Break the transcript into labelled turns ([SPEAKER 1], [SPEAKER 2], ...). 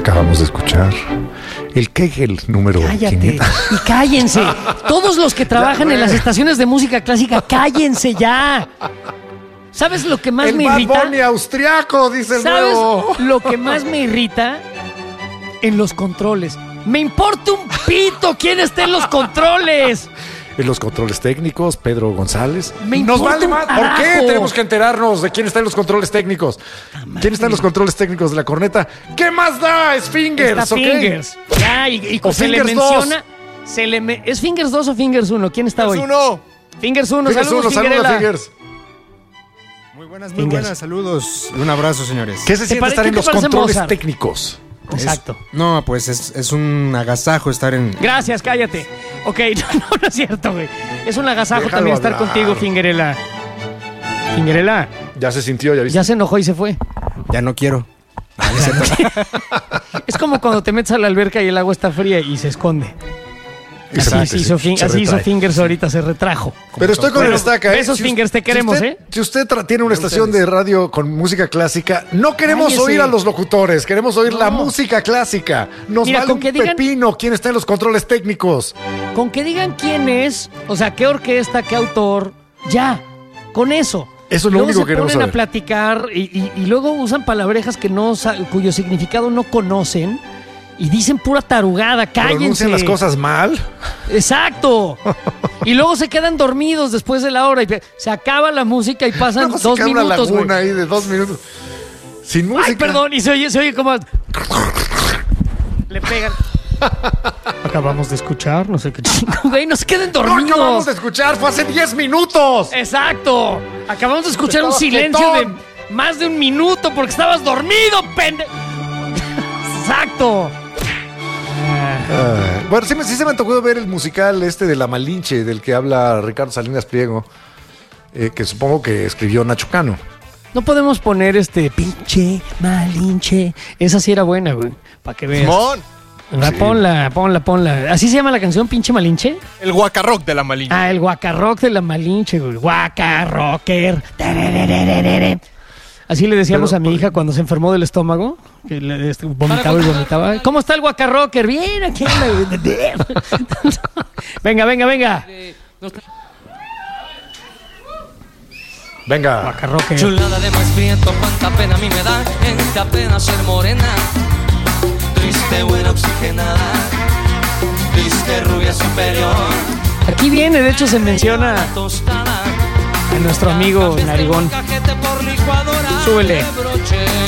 [SPEAKER 1] Acabamos de escuchar el Kegel número 500.
[SPEAKER 2] Y cállense. Todos los que trabajan en las estaciones de música clásica, cállense ya. ¿Sabes lo que más me irrita?
[SPEAKER 1] El Bad Bunny austriaco, dice el nuevo.
[SPEAKER 2] ¿Sabes lo que más me irrita? En los controles. Me importa un pito quién está en los controles.
[SPEAKER 1] En los controles técnicos, Pedro González.
[SPEAKER 2] Nos vale más.
[SPEAKER 1] ¿Por qué tenemos que enterarnos de quién está en los controles técnicos? ¿Quién está en los controles técnicos de la corneta? ¿Qué más da? Es Fingers,
[SPEAKER 2] está
[SPEAKER 1] ¿ok?
[SPEAKER 2] Fingers. Ya, y
[SPEAKER 1] o
[SPEAKER 2] se
[SPEAKER 1] Fingers
[SPEAKER 2] le menciona. ¿Es Fingers 2 o Fingers 1? ¿Quién está hoy? Fingers 1.
[SPEAKER 1] Saludos, Fingers.
[SPEAKER 3] Muy buenas, saludos. Un abrazo, señores.
[SPEAKER 1] ¿Qué se siente estar en los controles técnicos?
[SPEAKER 2] Exacto.
[SPEAKER 3] Pues es un agasajo estar en...
[SPEAKER 2] Gracias, cállate. Ok, no es cierto, güey. Es un agasajo también estar contigo, Fingerela. Fingerela.
[SPEAKER 1] Ya se sintió, ya viste.
[SPEAKER 2] Ya se enojó y se fue.
[SPEAKER 3] Ya no quiero.
[SPEAKER 2] Es como cuando te metes a la alberca y el agua está fría y se esconde. Así hizo Fingers ahorita, se retrajo.
[SPEAKER 1] Pero estoy con el estaca, ¿eh?
[SPEAKER 2] Besos, Fingers, te queremos, ¿eh?
[SPEAKER 1] Si usted tiene una estación de radio con música clásica, no queremos oír a los locutores, queremos oír la música clásica. Nos vale un pepino quién está en los controles técnicos.
[SPEAKER 2] Con que digan quién es, o sea, qué orquesta, qué autor, ya, con eso.
[SPEAKER 1] Eso es lo único que queremos saber.
[SPEAKER 2] Luego se ponen a platicar y luego usan palabrejas cuyo significado no conocen. Y dicen pura tarugada, cállense.
[SPEAKER 1] Pronuncian las cosas mal.
[SPEAKER 2] Exacto. Y luego se quedan dormidos después de la hora. Y se acaba la música y pasan 2 minutos.
[SPEAKER 1] Una laguna ahí de 2 minutos. Sin música.
[SPEAKER 2] Ay, perdón. Y se oye como... Le pegan. Acabamos de escuchar, no sé qué chingo. Güey, no se queden dormidos.
[SPEAKER 1] No acabamos de escuchar, fue hace 10 minutos.
[SPEAKER 2] Exacto. Acabamos de escuchar un silencio de más de 1 minuto porque estabas dormido, pendejo. Exacto.
[SPEAKER 1] Bueno, sí se me antojó ver el musical de La Malinche, del que habla Ricardo Salinas Pliego, que supongo que escribió Nacho Cano.
[SPEAKER 2] No podemos poner pinche Malinche. Esa sí era buena, güey, para que veas. Sí. Ponla. ¿Así se llama la canción, pinche Malinche?
[SPEAKER 4] El guacarrock de La Malinche.
[SPEAKER 2] El guacarrock de La Malinche, güey. Guacarrocker. Así le decíamos a mi hija cuando se enfermó del estómago, que vomitaba y vomitaba. ¿Cómo está el guacarrocker? Bien, aquí. Venga.
[SPEAKER 1] Venga.
[SPEAKER 2] Guacarrocker.
[SPEAKER 5] Chulada de más prieto, cuánta pena a mí me da, gente apenas ser morena. Triste, buena, oxigenada. Triste, rubia superior.
[SPEAKER 2] Aquí viene, de hecho se menciona a nuestro amigo Narigón. Súbele.